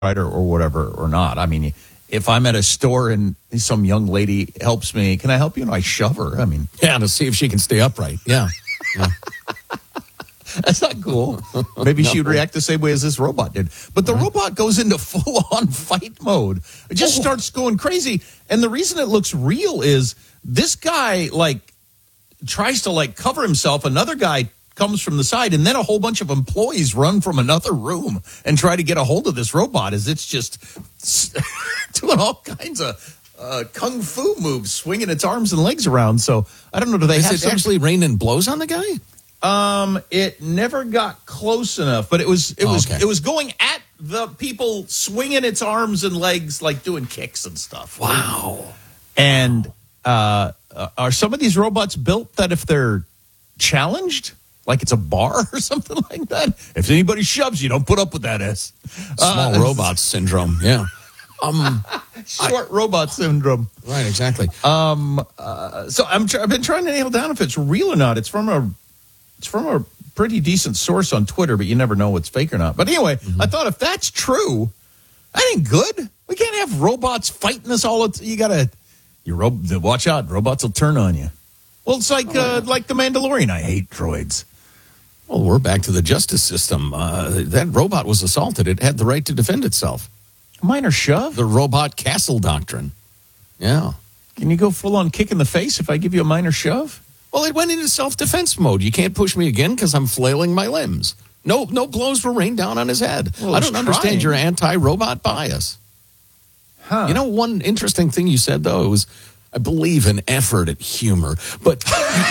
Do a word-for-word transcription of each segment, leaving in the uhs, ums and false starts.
right, or, or whatever, or not. I mean, if I'm at a store and some young lady helps me, can I help you? And I shove her. I mean, yeah, to see if she can stay upright. Yeah. yeah. That's not cool. Maybe no. she would react the same way as this robot did. But the right. robot goes into full-on fight mode. It just oh. starts going crazy. And the reason it looks real is this guy, like, tries to, like, cover himself. Another guy comes from the side, and then a whole bunch of employees run from another room and try to get a hold of this robot as it's just doing all kinds of uh, kung fu moves, swinging its arms and legs around. So I don't know. Do they is have it some... actually raining blows on the guy? Um, it never got close enough, but it was it oh, was okay. it was going at the people, swinging its arms and legs, like doing kicks and stuff. Wow! And uh, are some of these robots built that if they're challenged, like it's a bar or something like that? If anybody shoves you, don't put up with that. S small uh, robot syndrome. Yeah. Um, short I, robot syndrome. Right. Exactly. Um. Uh, so I'm tr- I've been trying to nail down if it's real or not. It's from a It's from a pretty decent source on Twitter, but you never know what's fake or not. But anyway, mm-hmm. I thought if that's true, that ain't good. We can't have robots fighting us all. You gotta, you ro- watch out. Robots will turn on you. Well, it's like oh, uh, like the Mandalorian. I hate droids. Well, we're back to the justice system. Uh, that robot was assaulted. It had the right to defend itself. Minor shove. The robot castle doctrine. Yeah. Can you go full on kick in the face if I give you a minor shove? Well, it went into self-defense mode. You can't push me again because I'm flailing my limbs. No no blows were rained down on his head. Well, I don't understand trying. your anti-robot bias. Huh. You know, one interesting thing you said, though, it was, I believe, an effort at humor. But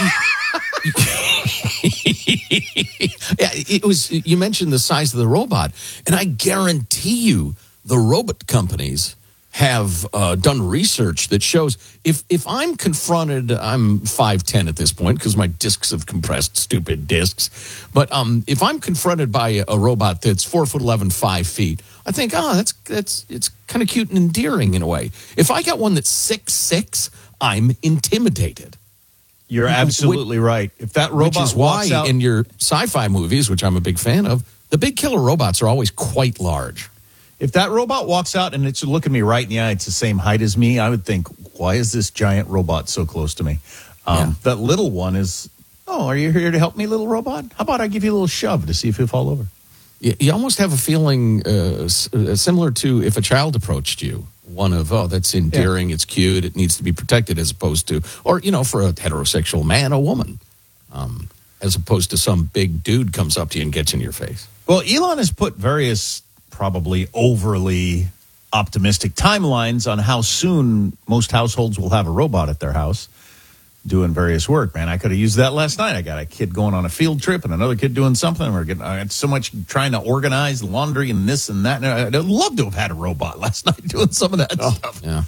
yeah, it was. You mentioned the size of the robot, and I guarantee you the robot companies have uh, done research that shows if if I'm confronted, I'm five ten at this point because my discs have compressed, stupid discs. But um, if I'm confronted by a, a robot that's four foot eleven, five feet, I think, oh, that's that's it's kind of cute and endearing in a way. If I got one that's six six, I'm intimidated. You're absolutely which, right. If that robot which is why out- in your sci-fi movies, which I'm a big fan of, the big killer robots are always quite large. If that robot walks out and it's looking me right in the eye, it's the same height as me, I would think, why is this giant robot so close to me? Um, yeah. That little one is, oh, are you here to help me, little robot? How about I give you a little shove to see if you fall over? You, you almost have a feeling uh, similar to if a child approached you. One of, oh, that's endearing, yeah. It's cute, it needs to be protected, as opposed to, or, you know, for a heterosexual man, a woman, um, as opposed to some big dude comes up to you and gets in your face. Well, Elon has put various probably overly optimistic timelines on how soon most households will have a robot at their house doing various work. Man, I could have used that last night. I got a kid going on a field trip and another kid doing something. We're getting I had so much trying to organize laundry and this and that. And I'd love to have had a robot last night doing some of that oh, stuff. Yeah.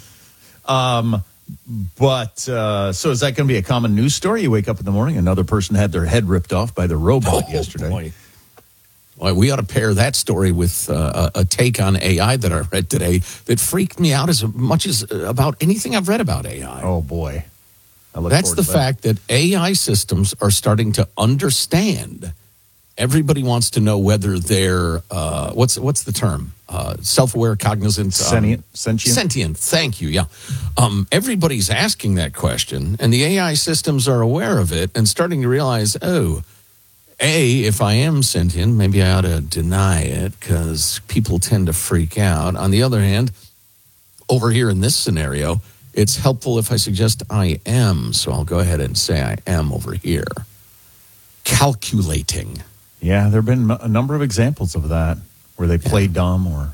Um, but uh, so is that going to be a common news story? You wake up in the morning, another person had their head ripped off by the robot oh, yesterday. Boy. Well, we ought to pair that story with uh, a take on A I that I read today that freaked me out as much as about anything I've read about A I. Oh, boy. I look That's the that. fact that A I systems are starting to understand. Everybody wants to know whether they're, uh, what's what's the term? Uh, self-aware, cognizant. Sentient. Um, sentient. Sentient. Thank you, yeah. Um, everybody's asking that question, and the A I systems are aware of it and starting to realize, oh, A, if I am sentient, maybe I ought to deny it because people tend to freak out. On the other hand, over here in this scenario, it's helpful if I suggest I am. So I'll go ahead and say I am over here. Calculating. Yeah, there have been a number of examples of that where they play yeah. dumb or,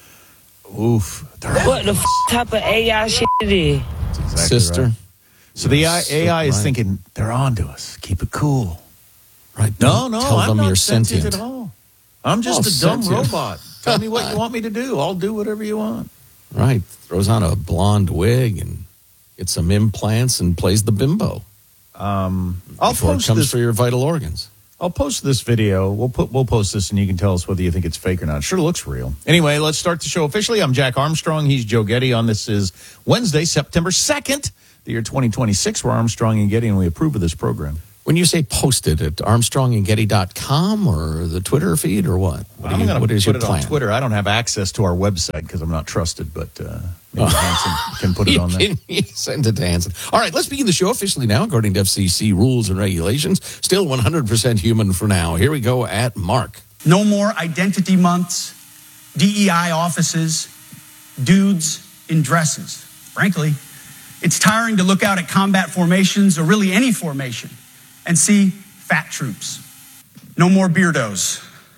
oof. What the f- type of A I shit it is? Exactly Sister. Right. So the Yes, A I is right. thinking, they're on to us. Keep it cool. Right. No, no, Tell I'm them not you're sentient, sentient at all. I'm just oh, a dumb sentient. robot. Tell me what you want me to do. I'll do whatever you want. Right. Throws on a blonde wig and gets some implants and plays the bimbo. Um, I'll Before post it comes this. for your vital organs. I'll post this video. We'll put we'll post this, and you can tell us whether you think it's fake or not. It sure looks real. Anyway, let's start the show officially. I'm Jack Armstrong. He's Joe Getty. On this is Wednesday, September second, the year twenty twenty-six. We're Armstrong and Getty, and we approve of this program. When you say posted at armstrong and getty dot com or the Twitter feed or what? What, do I'm you, going what to is put your it plan? on Twitter. I don't have access to our website because I'm not trusted, but uh, maybe Hanson can put it on there. You can send it to Hanson. All right, let's begin the show officially now, according to F C C rules and regulations. Still one hundred percent human for now. Here we go at Mark. No more identity months, D E I offices, dudes in dresses. Frankly, it's tiring to look out at combat formations, or really any formation, and see fat troops. No more beardos.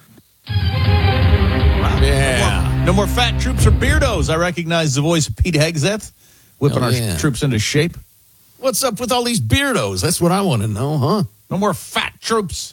Yeah. No more fat troops or beardos. I recognize the voice of Pete Hegseth, whipping Oh, our yeah. troops into shape. What's up with all these beardos? That's what I want to know, huh? No more fat troops.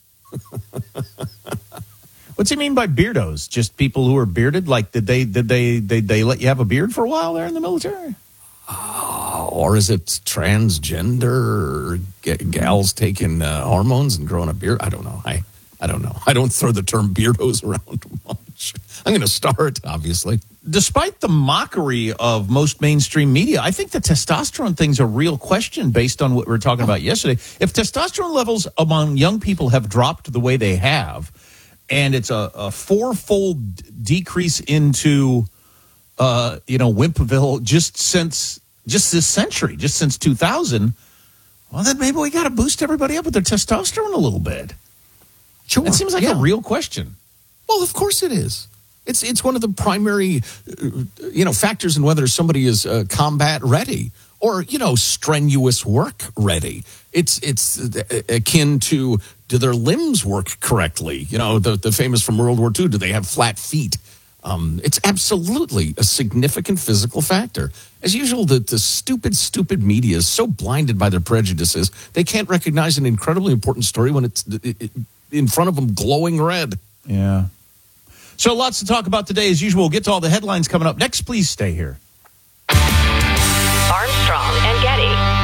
What's he mean by beardos? Just people who are bearded? Like, did they did they did they let you have a beard for a while there in the military? Or is it transgender or g- gals taking uh, hormones and growing a beard? I don't know. I, I don't know. I don't throw the term beardos around much. I'm going to start, obviously. Despite the mockery of most mainstream media, I think the testosterone thing's a real question based on what we were talking about yesterday. If testosterone levels among young people have dropped the way they have, and it's a, a fourfold decrease into, uh, you know, Wimpville just since just this century, just since two thousand, well, then maybe we got to boost everybody up with their testosterone a little bit. Sure. It seems like Yeah. a real question. Well, of course it is. It's it's one of the primary, uh, you know, factors in whether somebody is uh, combat ready or, you know, strenuous work ready. It's it's akin to, do their limbs work correctly? You know, the, the famous from World War Two, do they have flat feet? Um, it's absolutely a significant physical factor. As usual, the, the stupid, stupid media is so blinded by their prejudices, they can't recognize an incredibly important story when it's in front of them glowing red. Yeah. So lots to talk about today. As usual, we'll get to all the headlines coming up next. Please stay here. Armstrong and Getty.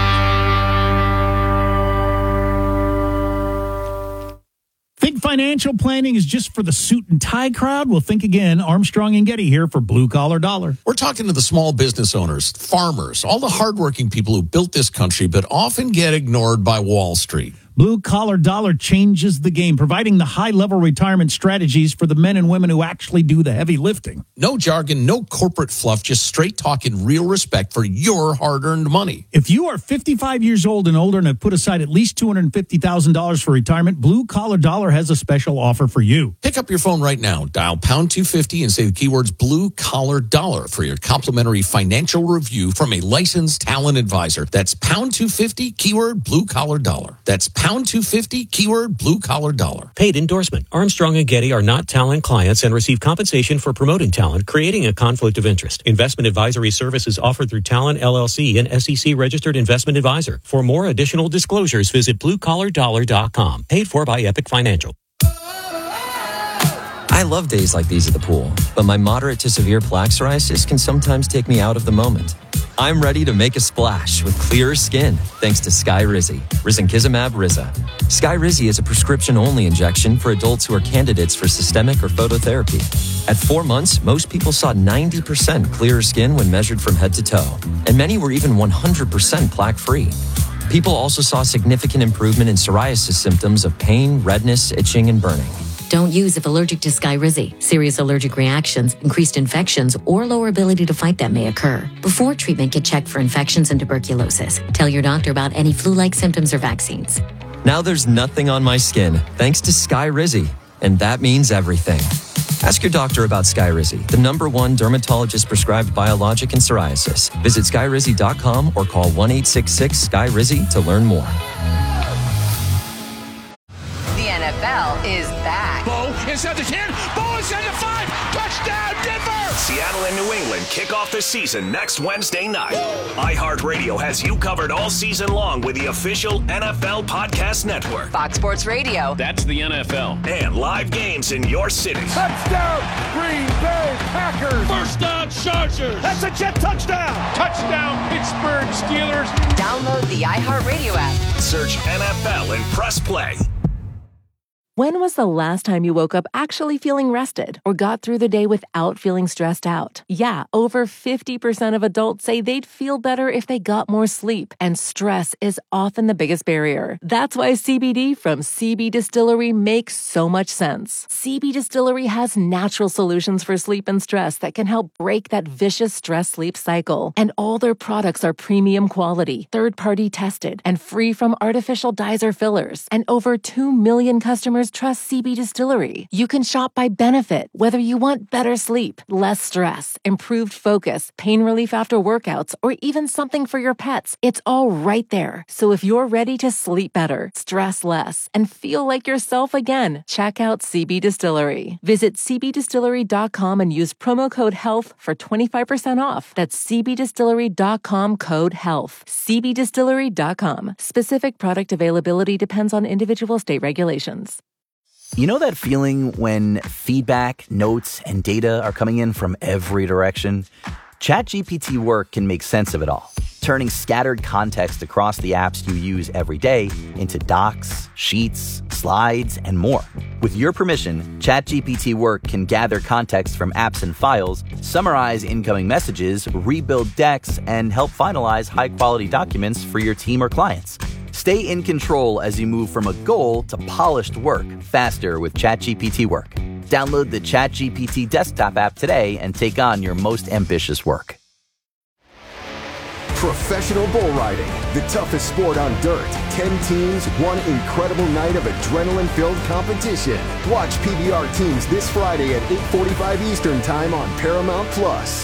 Think financial planning is just for the suit and tie crowd? Well, think again. Armstrong and Getty here for Blue Collar Dollar. We're talking to the small business owners, farmers, all the hardworking people who built this country, but often get ignored by Wall Street. Blue Collar Dollar changes the game, providing the high-level retirement strategies for the men and women who actually do the heavy lifting. No jargon, no corporate fluff, just straight talk and real respect for your hard-earned money. If you are fifty-five years old and older and have put aside at least two hundred fifty thousand dollars for retirement, Blue Collar Dollar has a special offer for you. Pick up your phone right now, dial pound two fifty and say the keywords Blue Collar Dollar for your complimentary financial review from a licensed talent advisor. That's pound two fifty, keyword Blue Collar Dollar. That's pound two fifty, keyword Blue Collar Dollar. Paid endorsement. Armstrong and Getty are not talent clients and receive compensation for promoting talent, creating a conflict of interest. Investment advisory services offered through Talent L L C, an S E C registered investment advisor. For more additional disclosures, visit blue collar dollar dot com. Paid for by Epic Financial. I love days like these at the pool, but my moderate to severe plaque psoriasis can sometimes take me out of the moment. I'm ready to make a splash with clearer skin thanks to Skyrizi, risankizumab Riza. Skyrizi is a prescription-only injection for adults who are candidates for systemic or phototherapy. At four months, most people saw ninety percent clearer skin when measured from head to toe, and many were even one hundred percent plaque-free. People also saw significant improvement in psoriasis symptoms of pain, redness, itching, and burning. Don't use if allergic to Skyrizi. Serious allergic reactions, increased infections, or lower ability to fight them may occur. Before treatment, get checked for infections and tuberculosis. Tell your doctor about any flu-like symptoms or vaccines. Now there's nothing on my skin thanks to Skyrizi, and that means everything. Ask your doctor about Skyrizi, the number one dermatologist-prescribed biologic in psoriasis. Visit skyrizi dot com or call one eight six six Sky Rizzi to learn more. The N F L is back. Bo inside the ten. Bo inside the five. Touchdown, Denver! Seattle and New England kick off the season next Wednesday night. iHeartRadio has you covered all season long with the official N F L Podcast Network. Fox Sports Radio. That's the N F L. And live games in your city. Touchdown, Green Bay Packers. First down, Chargers. That's a Jet touchdown. Touchdown, Pittsburgh Steelers. Download the iHeartRadio app. Search N F L and press play. When was the last time you woke up actually feeling rested or got through the day without feeling stressed out? Yeah, over fifty percent of adults say they'd feel better if they got more sleep, and stress is often the biggest barrier. That's why C B D from C B Distillery makes so much sense. C B Distillery has natural solutions for sleep and stress that can help break that vicious stress-sleep cycle. And all their products are premium quality, third-party tested, and free from artificial dyes or fillers. And over two million customers trust C B Distillery. You can shop by benefit, whether you want better sleep, less stress, improved focus, pain relief after workouts, or even something for your pets. It's all right there. So if you're ready to sleep better, stress less, and feel like yourself again, check out C B Distillery. Visit c b distillery dot com and use promo code HEALTH for twenty-five percent off. That's c b distillery dot com code HEALTH. c b distillery dot com. Specific product availability depends on individual state regulations. You know that feeling when feedback, notes, and data are coming in from every direction? ChatGPT Work can make sense of it all, turning scattered context across the apps you use every day into docs, sheets, slides, and more. With your permission, ChatGPT Work can gather context from apps and files, summarize incoming messages, rebuild decks, and help finalize high-quality documents for your team or clients. Stay in control as you move from a goal to polished work faster with ChatGPT Work. Download the ChatGPT desktop app today and take on your most ambitious work. Professional bull riding, the toughest sport on dirt. Ten teams, one incredible night of adrenaline-filled competition. Watch P B R teams this Friday at eight forty-five Eastern Time on Paramount Plus.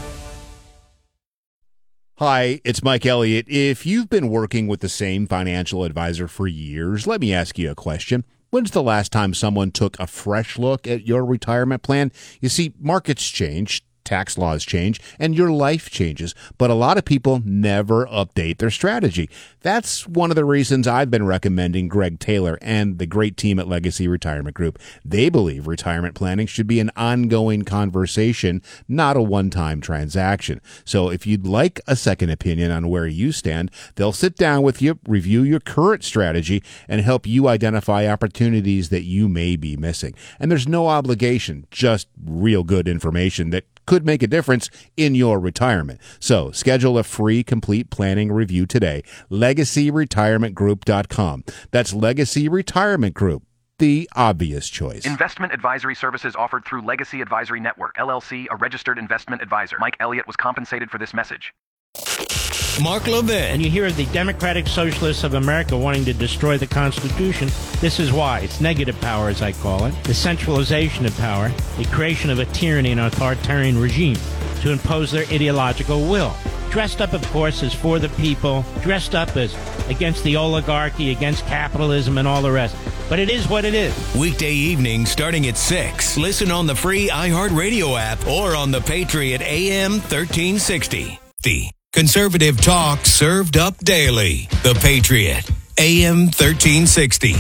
Hi, it's Mike Elliott. If you've been working with the same financial advisor for years, let me ask you a question. When's the last time someone took a fresh look at your retirement plan? You see, markets change, tax laws change, and your life changes, but a lot of people never update their strategy. That's one of the reasons I've been recommending Greg Taylor and the great team at Legacy Retirement Group. They believe retirement planning should be an ongoing conversation, not a one-time transaction. So if you'd like a second opinion on where you stand, they'll sit down with you, review your current strategy, and help you identify opportunities that you may be missing. And there's no obligation, just real good information that could make a difference in your retirement. So schedule a free complete planning review today. legacy retirement group dot com. That's Legacy Retirement Group, the obvious choice. Investment advisory services offered through Legacy Advisory Network, L L C, a registered investment advisor. Mike Elliott was compensated for this message. Mark Levin. And you hear the Democratic Socialists of America wanting to destroy the Constitution. This is why. It's negative power, as I call it. The centralization of power. The creation of a tyranny and authoritarian regime to impose their ideological will. Dressed up, of course, as for the people. Dressed up as against the oligarchy, against capitalism, and all the rest. But it is what it is. Weekday evening starting at six. Listen on the free iHeartRadio app or on the Patriot A M thirteen sixty. The conservative talk served up daily. The Patriot, A M thirteen sixty.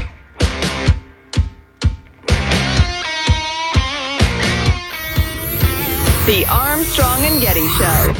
The Armstrong and Getty Show.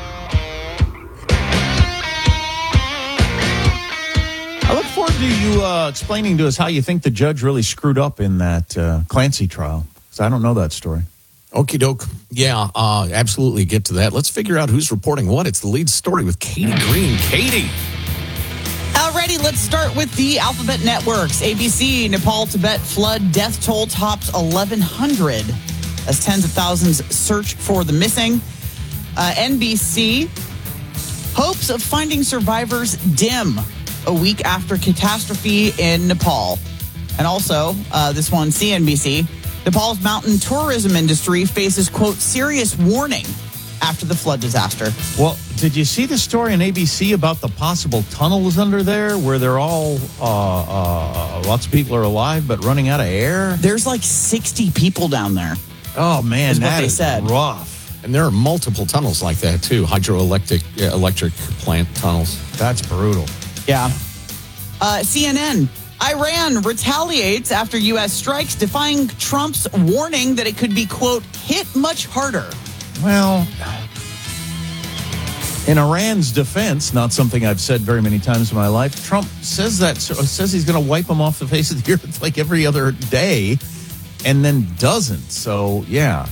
I look forward to you uh, explaining to us how you think the judge really screwed up in that uh, Clancy trial, because I don't know that story. Okie doke. Yeah, uh, absolutely get to that. Let's figure out who's reporting what. It's the lead story with Katie Green. Katie. Alrighty, let's start with the Alphabet Networks. A B C, Nepal, Tibet flood death toll tops eleven hundred as tens of thousands search for the missing. Uh, N B C, hopes of finding survivors dim a week after catastrophe in Nepal. And also, uh, this one, C N B C, Nepal's mountain tourism industry faces, quote, serious warning after the flood disaster. Well, did you see the story on A B C about the possible tunnels under there where they're all, uh, uh, lots of people are alive but running out of air? There's like sixty people down there. Oh, man, is what that they is said. rough. And there are multiple tunnels like that, too. Hydroelectric uh, electric plant tunnels. That's brutal. Yeah. Uh, C N N. Iran retaliates after U S strikes, defying Trump's warning that it could be, quote, hit much harder. Well, In Iran's defense, not something I've said very many times in my life, Trump says that says he's going to wipe them off the face of the earth like every other day, and then doesn't. So, yeah.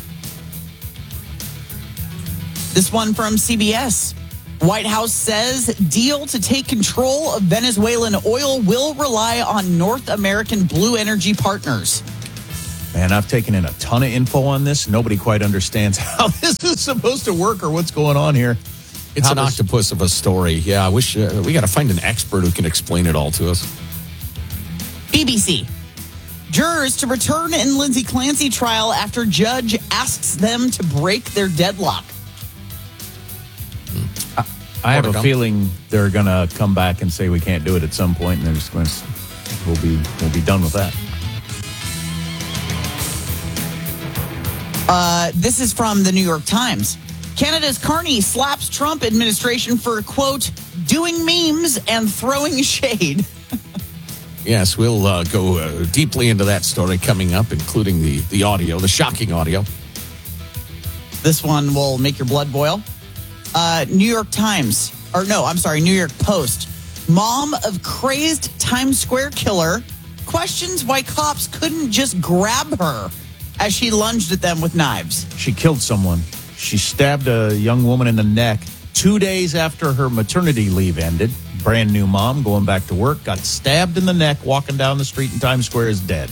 This one from C B S. White House says deal to take control of Venezuelan oil will rely on North American blue energy partners. Man, I've taken in a ton of info on this. Nobody quite understands how this is supposed to work or what's going on here. It's how an this- octopus of a story. Yeah, I wish uh, we got to find an expert who can explain it all to us. B B C. Jurors to return in Lindsay Clancy trial after judge asks them to break their deadlock. I have a Order. feeling they're going to come back and say we can't do it at some point, and they're just going to, we'll be, we'll be done with that. Uh, this is from the New York Times. Canada's Carney slaps Trump administration for, quote, doing memes and throwing shade. Yes, we'll uh, go uh, deeply into that story coming up, including the, the audio, the shocking audio. This one will make your blood boil. Uh, New York Times, or no, I'm sorry, New York Post. Mom of crazed Times Square killer questions why cops couldn't just grab her as she lunged at them with knives. She killed someone. She stabbed a young woman in the neck two days after her maternity leave ended. Brand new mom going back to work, got stabbed in the neck walking down the street in Times Square, is dead.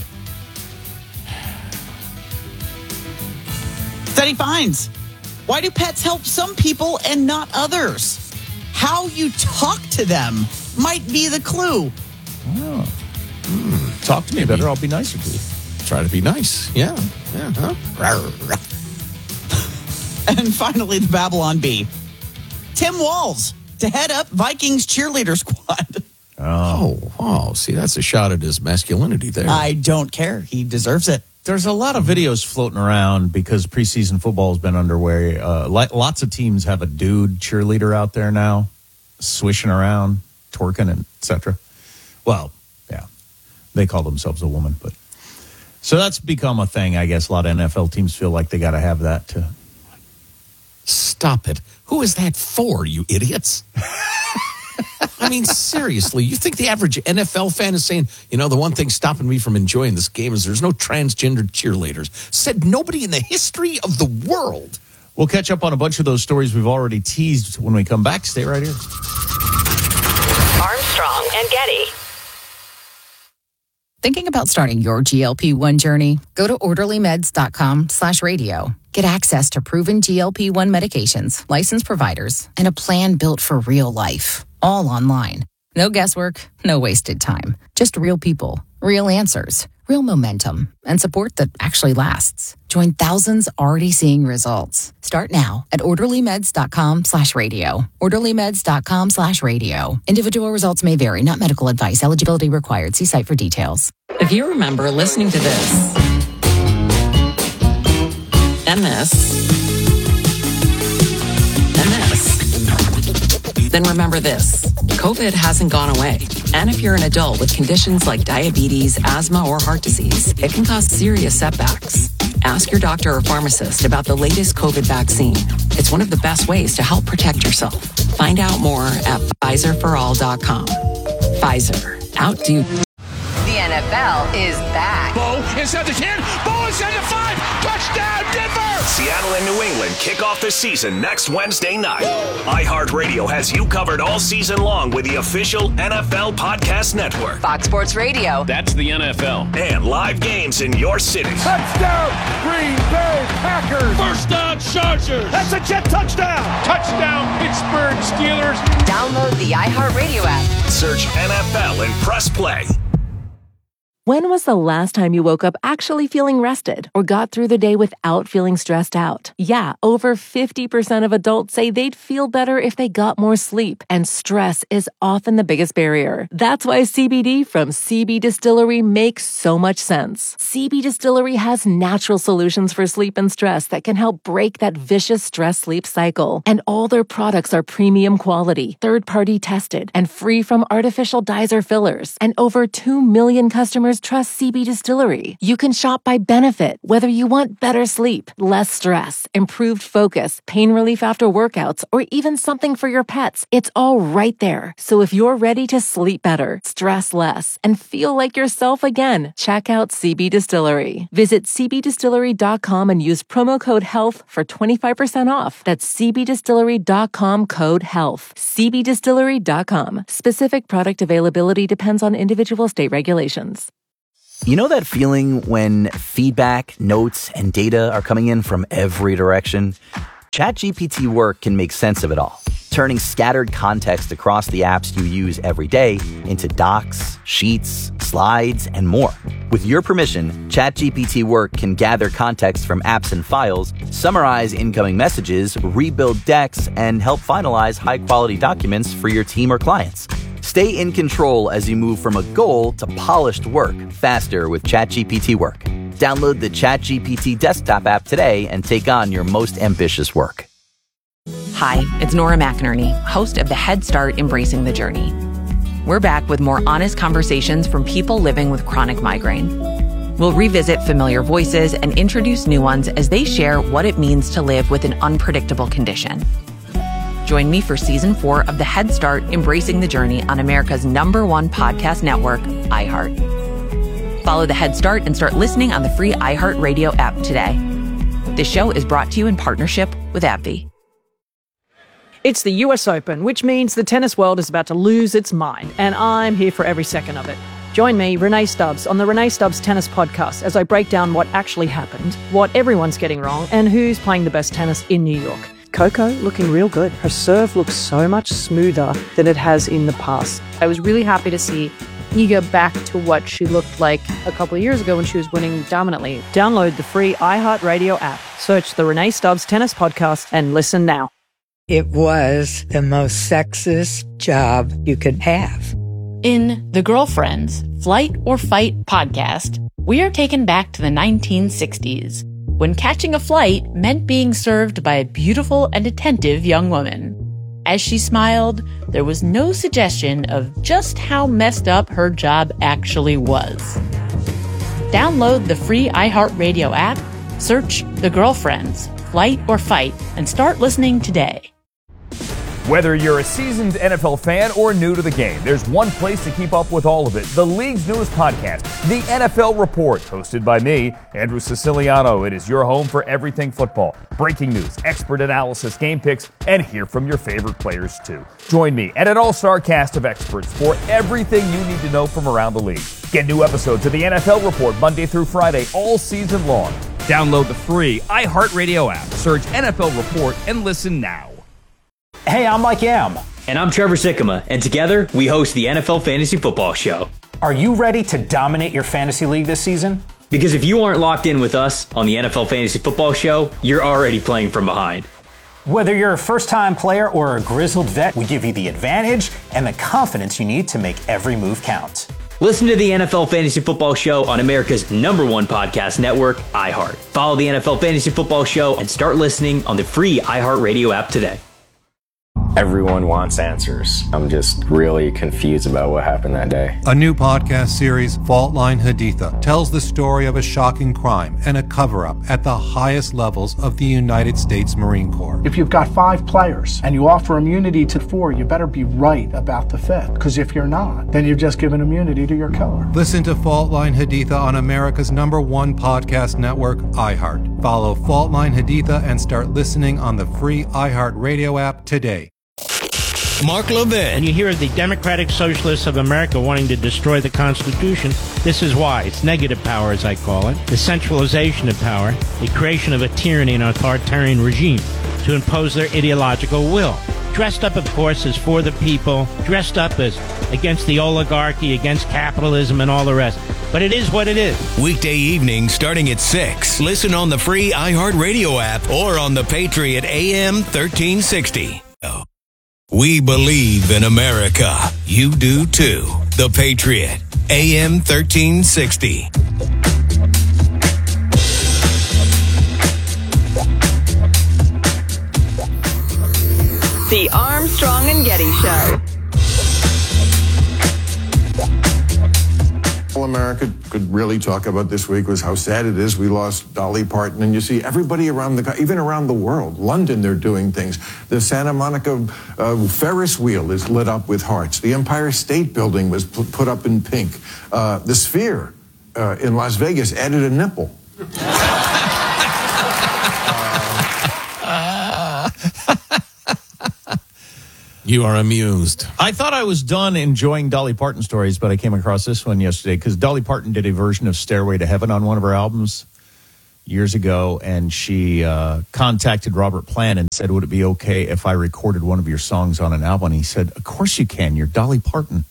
Study finds. Why do pets help some people and not others? How you talk to them might be the clue. Oh. Mm. Talk to me better, I'll be nicer to you. Try to be nice. Yeah. Yeah. Huh? And finally, the Babylon Bee. Tim Walz to head up Vikings cheerleader squad. Oh, wow. See, that's a shot at his masculinity there. I don't care. He deserves it. There's a lot of videos floating around because preseason football has been underway. Uh, li- lots of teams have a dude cheerleader out there now, swishing around, twerking, and et cetera. Well, yeah, they call themselves a woman, but so that's become a thing. I guess a lot of N F L teams feel like they got to have that too. Stop it. Who is that for, you idiots? I mean, seriously, you think the average N F L fan is saying, you know, the one thing stopping me from enjoying this game is there's no transgender cheerleaders? Said nobody in the history of the world. We'll catch up on a bunch of those stories we've already teased when we come back. Stay right here. Armstrong and Getty. Thinking about starting your G L P one journey? Go to orderlymeds.com slash radio. Get access to proven G L P one medications, licensed providers, and a plan built for real life. All online. No guesswork, no wasted time. Just real people, real answers, real momentum, and support that actually lasts. Join thousands already seeing results. Start now at orderlymeds.com slash radio. orderlymeds.com slash radio. Individual results may vary, not medical advice. Eligibility required. See site for details. If you remember listening to this and this and this, then remember this. COVID hasn't gone away. And if you're an adult with conditions like diabetes, asthma, or heart disease, it can cause serious setbacks. Ask your doctor or pharmacist about the latest COVID vaccine. It's one of the best ways to help protect yourself. Find out more at Pfizer for all dot com. Pfizer. Outdo. The N F L is back. Bo inside the ten. Bo inside the five. Touchdown, Denver! Seattle and New England kick off the season next Wednesday night. iHeartRadio has you covered all season long with the official N F L Podcast Network. Fox Sports Radio. That's the N F L. And live games in your city. Touchdown, Green Bay Packers. First down, Chargers. That's a jet touchdown. Touchdown, Pittsburgh Steelers. Download the iHeartRadio app. Search N F L and press play. When was the last time you woke up actually feeling rested or got through the day without feeling stressed out? Yeah, over fifty percent of adults say they'd feel better if they got more sleep, and stress is often the biggest barrier. That's why C B D from C B Distillery makes so much sense. C B Distillery has natural solutions for sleep and stress that can help break that vicious stress-sleep cycle. And all their products are premium quality, third-party tested, and free from artificial dyes or fillers. And over two million customers customers trust C B Distillery. You can shop by benefit, whether you want better sleep, less stress, improved focus, pain relief after workouts, or even something for your pets. It's all right there. So if you're ready to sleep better, stress less, and feel like yourself again, check out C B Distillery. Visit c b distillery dot com and use promo code HEALTH for twenty-five percent off. That's c b distillery dot com code HEALTH. c b distillery dot com. Specific product availability depends on individual state regulations. You know that feeling when feedback, notes, and data are coming in from every direction? ChatGPT Work can make sense of it all, turning scattered context across the apps you use every day into docs, sheets, slides, and more. With your permission, ChatGPT Work can gather context from apps and files, summarize incoming messages, rebuild decks, and help finalize high-quality documents for your team or clients. Stay in control as you move from a goal to polished work faster with ChatGPT Work. Download the ChatGPT desktop app today and take on your most ambitious work. Hi, it's Nora McInerney, host of the Head Start Embracing the Journey. We're back with more honest conversations from people living with chronic migraine. We'll revisit familiar voices and introduce new ones as they share what it means to live with an unpredictable condition. Join me for season four of the Head Start Embracing the Journey on America's number one podcast network, iHeart. Follow the Head Start and start listening on the free iHeartRadio app today. This show is brought to you in partnership with AbbVie. It's the U S Open, which means the tennis world is about to lose its mind, and I'm here for every second of it. Join me, Renee Stubbs, on the Renee Stubbs Tennis Podcast as I break down what actually happened, what everyone's getting wrong, and who's playing the best tennis in New York. Coco looking real good. Her serve looks so much smoother than it has in the past. I was really happy to see Iga back to what she looked like a couple of years ago when she was winning dominantly. Download the free iHeartRadio app. Search the Renee Stubbs Tennis Podcast and listen now. It was the most sexist job you could have. In The Girlfriends, Flight or Fight podcast, we are taken back to the nineteen sixties, when catching a flight meant being served by a beautiful and attentive young woman. As she smiled, there was no suggestion of just how messed up her job actually was. Download the free iHeartRadio app, search The Girlfriends, Flight or Fight, and start listening today. Whether you're a seasoned N F L fan or new to the game, there's one place to keep up with all of it. The league's newest podcast, The N F L Report, hosted by me, Andrew Siciliano. It is your home for everything football. Breaking news, expert analysis, game picks, and hear from your favorite players too. Join me and an all-star cast of experts for everything you need to know from around the league. Get new episodes of The N F L Report Monday through Friday all season long. Download the free iHeartRadio app, search N F L Report, and listen now. Hey, I'm Mike Yam. And I'm Trevor Sikkema, and together we host the N F L Fantasy Football Show. Are you ready to dominate your fantasy league this season? Because if you aren't locked in with us on the N F L Fantasy Football Show, you're already playing from behind. Whether you're a first-time player or a grizzled vet, we give you the advantage and the confidence you need to make every move count. Listen to the N F L Fantasy Football Show on America's number one podcast network, iHeart. Follow the N F L Fantasy Football Show and start listening on the free iHeartRadio app today. Everyone wants answers. I'm just really confused about what happened that day. A new podcast series, Fault Line Haditha, tells the story of a shocking crime and a cover-up at the highest levels of the United States Marine Corps. If you've got five players and you offer immunity to four, you better be right about the fifth. Because if you're not, then you've just given immunity to your killer. Listen to Fault Line Haditha on America's number one podcast network, iHeart. Follow Fault Line Haditha and start listening on the free iHeartRadio app today. Mark Levin. And you hear the Democratic Socialists of America wanting to destroy the Constitution. This is why. It's negative power, as I call it. The centralization of power. The creation of a tyranny and authoritarian regime to impose their ideological will. Dressed up, of course, as for the people. Dressed up as against the oligarchy, against capitalism, and all the rest. But it is what it is. Weekday evenings starting at six. Listen on the free iHeartRadio app or on the Patriot A M thirteen sixty. We believe in America. You do too. The Patriot, A M thirteen sixty. The Armstrong and Getty Show. America could really talk about this week was how sad it is we lost Dolly Parton. And you see everybody around the, even around the world, London, they're doing things. The Santa Monica uh, Ferris wheel is lit up with hearts. The Empire State Building was p- put up in pink. Uh, the Sphere uh, in Las Vegas added a nipple. You are amused. I thought I was done enjoying Dolly Parton stories, but I came across this one yesterday because Dolly Parton did a version of Stairway to Heaven on one of her albums years ago, and she uh, contacted Robert Plant and said, would it be okay if I recorded one of your songs on an album? And he said, of course you can. You're Dolly Parton.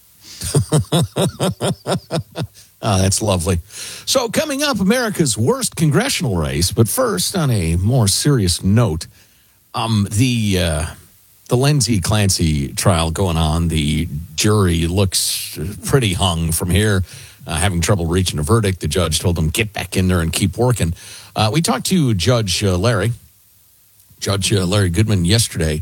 Oh, that's lovely. So coming up, America's worst congressional race. But first, on a more serious note, um, the... Uh, The Lindsay Clancy trial going on. The jury looks pretty hung from here, uh, having trouble reaching a verdict. The judge told them, get back in there and keep working. Uh, we talked to Judge uh, Larry, Judge uh, Larry Goodman yesterday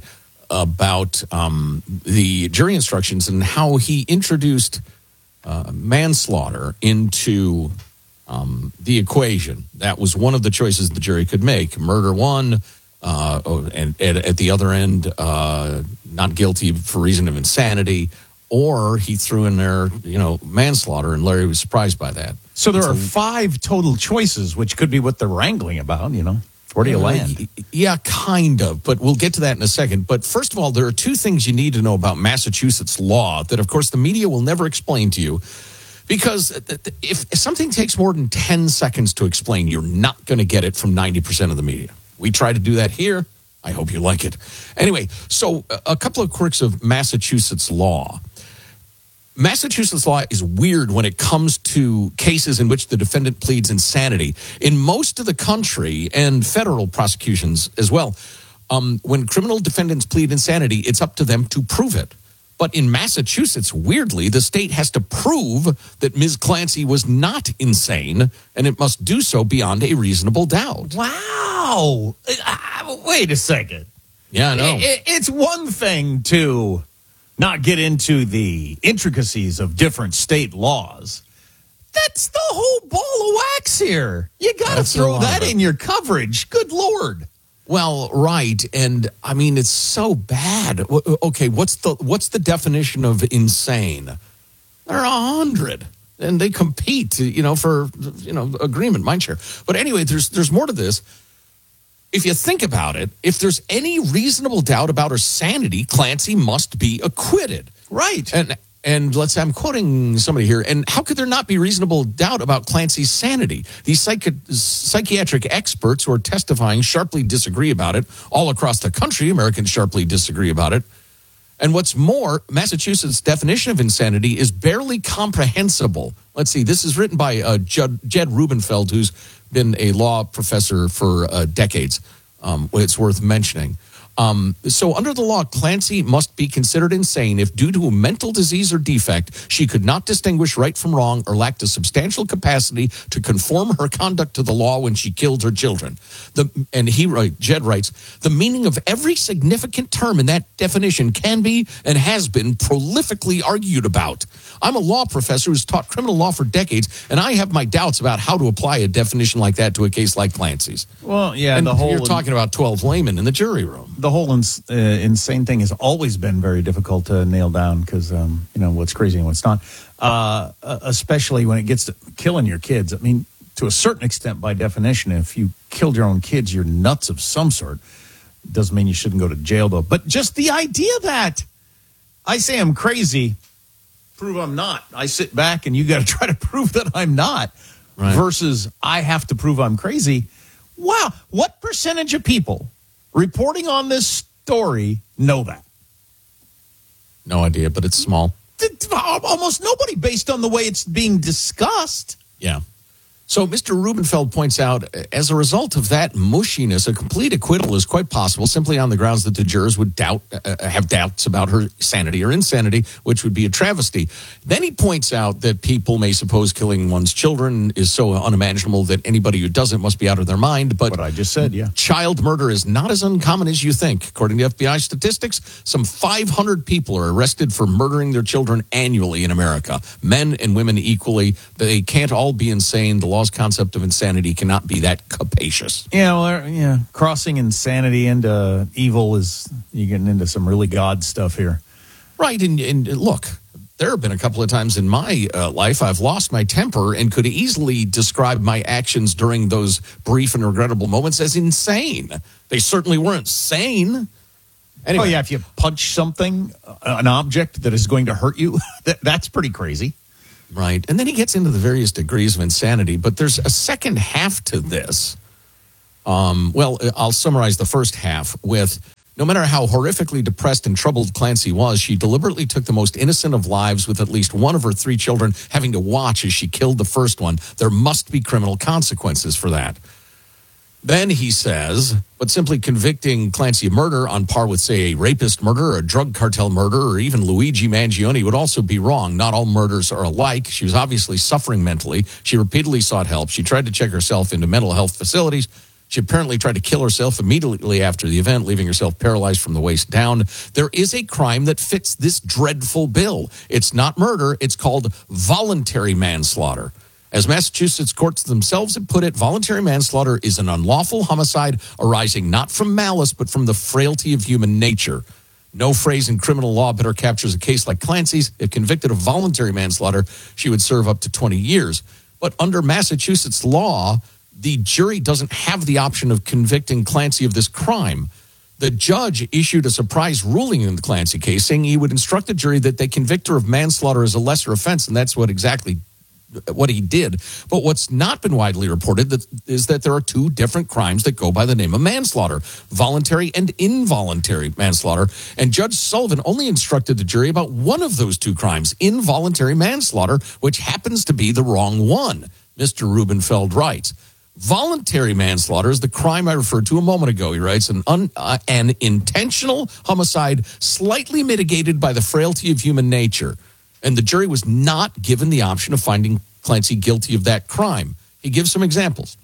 about um, the jury instructions and how he introduced uh, manslaughter into um, the equation. That was one of the choices the jury could make. Murder one. Uh, and, and at the other end, uh, not guilty for reason of insanity, or he threw in there, you know, manslaughter, and Larry was surprised by that. So there it's are a, five total choices, which could be what they're wrangling about, you know. Where do you uh, land? Yeah, kind of, but we'll get to that in a second. But first of all, there are two things you need to know about Massachusetts law that, of course, the media will never explain to you. Because if something takes more than ten seconds to explain, you're not going to get it from ninety percent of the media. We try to do that here. I hope you like it. Anyway, so a couple of quirks of Massachusetts law. Massachusetts law is weird when it comes to cases in which the defendant pleads insanity. In most of the country, and federal prosecutions as well, um, when criminal defendants plead insanity, it's up to them to prove it. But in Massachusetts, weirdly, the state has to prove that Miz Clancy was not insane, and it must do so beyond a reasonable doubt. Wow. Uh, wait a second. Yeah, I know. It, it's one thing to not get into the intricacies of different state laws. That's the whole ball of wax here. You got to throw that in your coverage. Good Lord. Well, right, and I mean it's so bad. Okay, what's the what's the definition of insane? There are a hundred, and they compete, you know, for you know agreement, mindshare. But anyway, there's there's more to this. If you think about it, if there's any reasonable doubt about her sanity, Clancy must be acquitted. Right, and. And let's say I'm quoting somebody here. And how could there not be reasonable doubt about Clancy's sanity? These psychi- psychiatric experts who are testifying sharply disagree about it. All across the country, Americans sharply disagree about it. And what's more, Massachusetts' definition of insanity is barely comprehensible. Let's see, this is written by uh, Jed, Jed Rubenfeld, who's been a law professor for uh, decades. Um, it's worth mentioning. Um, so under the law, Clancy must be considered insane if due to a mental disease or defect, she could not distinguish right from wrong or lacked a substantial capacity to conform her conduct to the law when she killed her children. The, and he, right, Jed writes, the meaning of every significant term in that definition can be and has been prolifically argued about. I'm a law professor who's taught criminal law for decades, and I have my doubts about how to apply a definition like that to a case like Clancy's. Well, yeah, and the whole you're talking about twelve laymen in the jury room. The whole ins- uh, insane thing has always been very difficult to nail down because, um, you know, what's crazy and what's not, uh, especially when it gets to killing your kids. I mean, to a certain extent, by definition, if you killed your own kids, you're nuts of some sort. Doesn't mean you shouldn't go to jail, though. But just the idea that I say I'm crazy, prove I'm not. I sit back and you got to try to prove that I'm not, right, versus I have to prove I'm crazy. Wow. What percentage of people reporting on this story know that? No idea, but it's small. Almost nobody, based on the way it's being discussed. Yeah. So Mister Rubenfeld points out, as a result of that mushiness, a complete acquittal is quite possible simply on the grounds that the jurors would doubt, uh, have doubts about her sanity or insanity, which would be a travesty. Then he points out that people may suppose killing one's children is so unimaginable that anybody who doesn't must be out of their mind. But what I just said, yeah. Child murder is not as uncommon as you think. According to F B I statistics, some five hundred people are arrested for murdering their children annually in America. Men and women equally. They can't all be insane. The law's concept of insanity cannot be that capacious. Yeah, well, yeah. Crossing insanity into evil is, you're getting into some really God stuff here. Right, and, and look, there have been a couple of times in my uh, life I've lost my temper and could easily describe my actions during those brief and regrettable moments as insane. They certainly weren't sane. Anyway. Oh, yeah, if you punch something, uh, an object that is going to hurt you, that, that's pretty crazy. Right. And then he gets into the various degrees of insanity, but there's a second half to this. Um, well, I'll summarize the first half with, no matter how horrifically depressed and troubled Clancy was, she deliberately took the most innocent of lives with at least one of her three children having to watch as she killed the first one. There must be criminal consequences for that. Then he says, but simply convicting Clancy of murder on par with, say, a rapist murder or a drug cartel murder or even Luigi Mangione would also be wrong. Not all murders are alike. She was obviously suffering mentally. She repeatedly sought help. She tried to check herself into mental health facilities. She apparently tried to kill herself immediately after the event, leaving herself paralyzed from the waist down. There is a crime that fits this dreadful bill. It's not murder. It's called voluntary manslaughter. As Massachusetts courts themselves have put it, voluntary manslaughter is an unlawful homicide arising not from malice, but from the frailty of human nature. No phrase in criminal law better captures a case like Clancy's. If convicted of voluntary manslaughter, she would serve up to twenty years. But under Massachusetts law, the jury doesn't have the option of convicting Clancy of this crime. The judge issued a surprise ruling in the Clancy case, saying he would instruct the jury that they convict her of manslaughter as a lesser offense, and that's what exactly what he did. But what's not been widely reported that, is that there are two different crimes that go by the name of manslaughter, voluntary and involuntary manslaughter. And Judge Sullivan only instructed the jury about one of those two crimes, involuntary manslaughter, which happens to be the wrong one. Mister Rubenfeld writes, voluntary manslaughter is the crime I referred to a moment ago. He writes, an, un, uh, an intentional homicide slightly mitigated by the frailty of human nature. And the jury was not given the option of finding Clancy guilty of that crime. He gives some examples.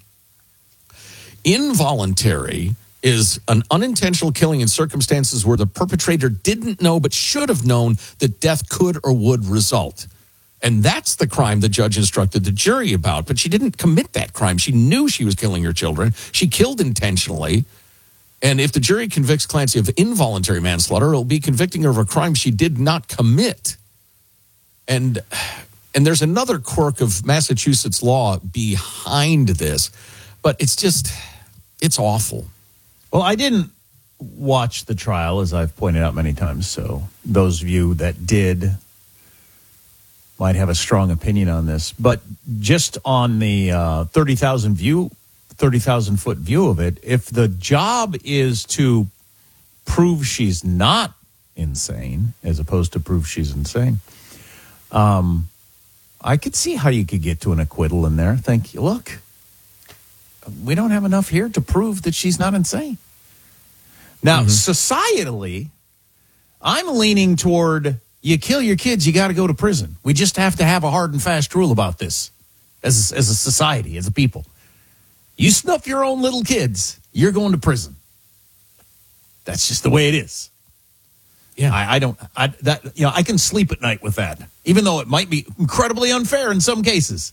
Involuntary is an unintentional killing in circumstances where the perpetrator didn't know but should have known that death could or would result. And that's the crime the judge instructed the jury about. But she didn't commit that crime. She knew she was killing her children. She killed intentionally. And if the jury convicts Clancy of involuntary manslaughter, it'll be convicting her of a crime she did not commit. And and there's another quirk of Massachusetts law behind this, but it's just, it's awful. Well, I didn't watch the trial, as I've pointed out many times, so those of you that did might have a strong opinion on this. But just on the uh, thirty thousand view, thirty thousand foot view of it, if the job is to prove she's not insane, as opposed to prove she's insane, Um, I could see how you could get to an acquittal in there. Think, look, we don't have enough here to prove that she's not insane. Now, mm-hmm. societally, I'm leaning toward you kill your kids, you got to go to prison. We just have to have a hard and fast rule about this as, as a society, as a people. You snuff your own little kids, you're going to prison. That's just the way it is. Yeah, I, I don't. I that you know, I can sleep at night with that, even though it might be incredibly unfair in some cases.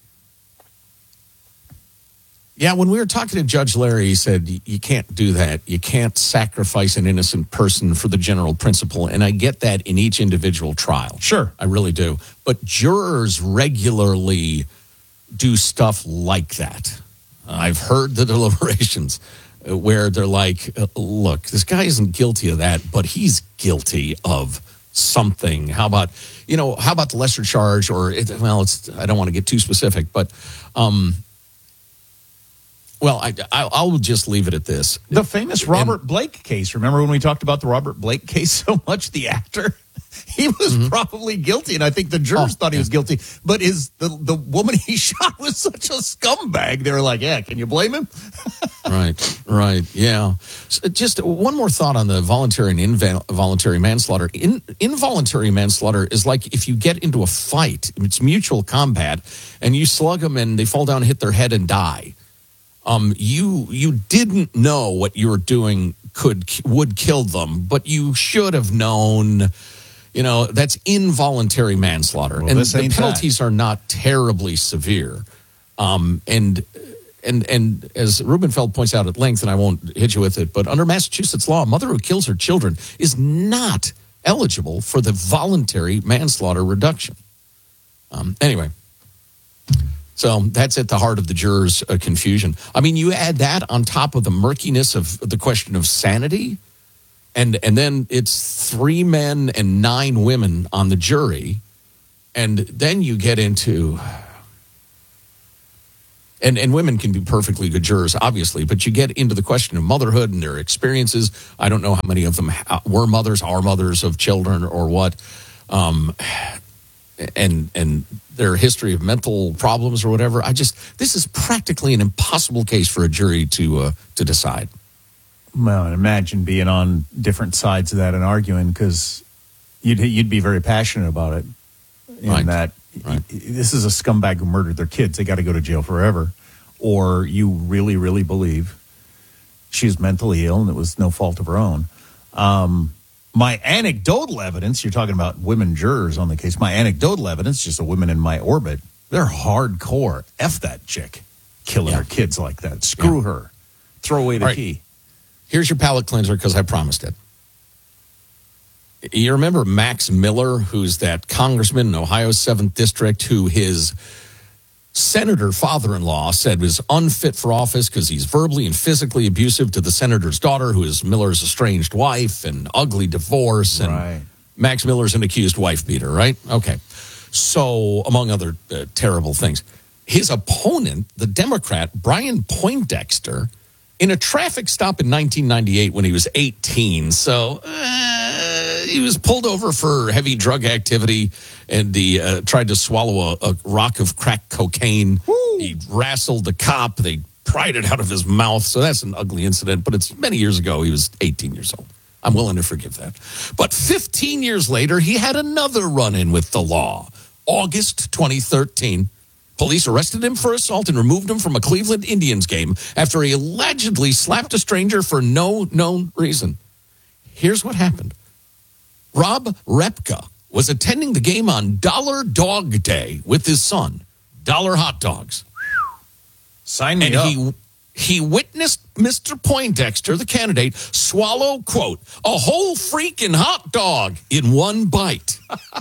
Yeah, when we were talking to Judge Larry, he said you can't do that. You can't sacrifice an innocent person for the general principle, and I get that in each individual trial. Sure, I really do. But jurors regularly do stuff like that. I've heard the deliberations where they're like, look, this guy isn't guilty of that, but he's guilty of something. How about, you know, how about the lesser charge? Or, it, well, it's, I don't want to get too specific, but, um, well, I, I, I'll just leave it at this. The famous Robert and, Blake case. Remember when we talked about the Robert Blake case so much, the actor? he was mm-hmm. probably guilty, and I think the jurors oh, thought he yeah. was guilty. But his the, the woman he shot was such a scumbag. They were like, yeah, can you blame him? Right, right, yeah. So just one more thought on the voluntary and involuntary manslaughter. In, involuntary manslaughter is like if you get into a fight, it's mutual combat, and you slug them and they fall down, hit their head, and die. Um, you you didn't know what you were doing could would kill them, but you should have known. You know, that's involuntary manslaughter, well, and this the ain't penalties that. are not terribly severe. Um, and and and as Rubenfeld points out at length, and I won't hit you with it, but under Massachusetts law, a mother who kills her children is not eligible for the voluntary manslaughter reduction. Um, anyway. So that's at the heart of the jurors' uh, confusion. I mean, you add that on top of the murkiness of the question of sanity, and and then it's three men and nine women on the jury, and then you get into, and, and women can be perfectly good jurors, obviously, but you get into the question of motherhood and their experiences. I don't know how many of them were mothers, are mothers of children, or what. Um and and their history of mental problems or whatever. I just, this is practically an impossible case for a jury to uh, to decide. Well, and imagine being on different sides of that and arguing, because you'd you'd be very passionate about it. In Right. that Right. this is a scumbag who murdered their kids. They got to go to jail forever. Or you really, really believe she's mentally ill and it was no fault of her own. Um, My anecdotal evidence, you're talking about women jurors on the case, my anecdotal evidence, just the women in my orbit, they're hardcore. F that chick, killing Yeah. her kids like that. Screw Yeah. her. Throw away the All right. key. Here's your palate cleanser, because I promised it. You remember Max Miller, who's that congressman in Ohio's seventh District, who his senator father-in-law said was unfit for office because he's verbally and physically abusive to the senator's daughter, who is Miller's estranged wife, and ugly divorce. And Right. Max Miller's an accused wife beater, right? Okay. So, among other uh, terrible things. His opponent, the Democrat, Brian Poindexter, in a traffic stop in nineteen ninety-eight when he was eighteen. So, uh, he was pulled over for heavy drug activity, and he uh, tried to swallow a, a rock of crack cocaine. Woo. He wrestled the cop. They pried it out of his mouth. So that's an ugly incident, but it's many years ago. He was eighteen years old. I'm willing to forgive that. But fifteen years later, he had another run-in with the law. August twenty thirteen. Police arrested him for assault and removed him from a Cleveland Indians game after he allegedly slapped a stranger for no known reason. Here's what happened. Rob Repka was attending the game on Dollar Dog Day with his son. Dollar hot dogs. Sign me and up. he he witnessed Mister Poindexter, the candidate, swallow, quote, a whole freaking hot dog in one bite.